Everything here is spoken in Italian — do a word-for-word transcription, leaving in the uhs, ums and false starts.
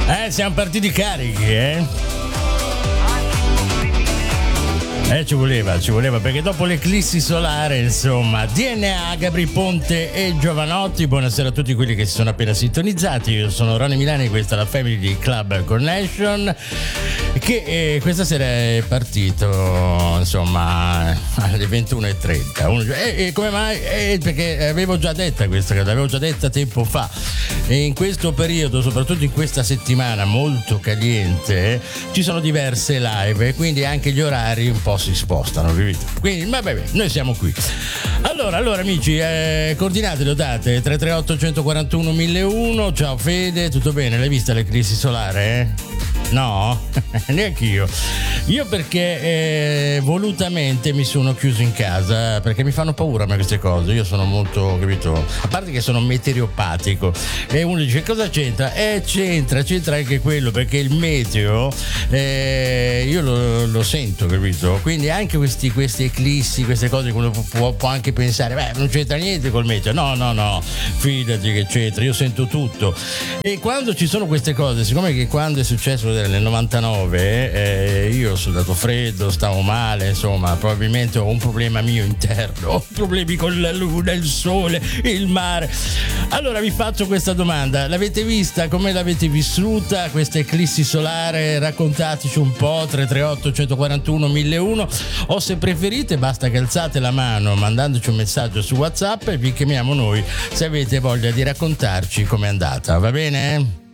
Eh, siamo partiti carichi, eh? Eh, ci voleva, ci voleva, perché dopo l'eclissi solare, insomma, D N A, Gabri Ponte e Giovanotti. Buonasera a tutti quelli che si sono appena sintonizzati. Io sono Ronny Milani e questa è la Family di Club Connection, che eh, questa sera è partito, insomma, alle ventuno e trenta. E eh, eh, come mai? Eh, perché avevo già detta questa cosa, l'avevo già detta tempo fa. E in questo periodo, soprattutto in questa settimana molto caliente, ci sono diverse live e quindi anche gli orari un po' si spostano, capito? Quindi vabbè, noi siamo qui. Allora, allora amici, eh, coordinate le date tre tre otto uno quattro uno uno zero uno. Ciao Fede, tutto bene? L'hai vista l'eclissi solare? Eh? No? Neanch'io. Io perché eh, volutamente mi sono chiuso in casa, perché mi fanno paura a me queste cose. Io sono molto, capito? A parte che sono meteoropatico. E uno dice cosa c'entra? Eh c'entra, c'entra anche quello, perché il meteo eh, io lo, lo sento, capito? Quindi anche questi, questi eclissi, queste cose, uno può, può anche pensare, beh, non c'entra niente col meteo. No, no, no, fidati che c'entra, io sento tutto. E quando ci sono queste cose, siccome che quando è successo nel novantanove eh, io sono dato freddo, stavo male, insomma, probabilmente ho un problema mio interno, ho problemi con la luna, il sole, il mare. Allora vi faccio questa domanda: l'avete vista? Come l'avete vissuta questa eclissi solare? Raccontateci un po'. Tre tre otto uno quattro uno uno zero uno, o se preferite basta che alzate la mano mandandoci un messaggio su WhatsApp e vi chiamiamo noi se avete voglia di raccontarci com'è andata, va bene?